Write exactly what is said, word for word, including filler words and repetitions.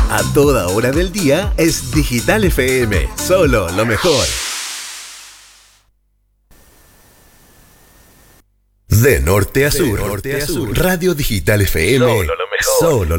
A toda hora del día es Digital F M, solo lo mejor. De norte a sur, norte a sur, Radio Digital F M, solo lo mejor. Solo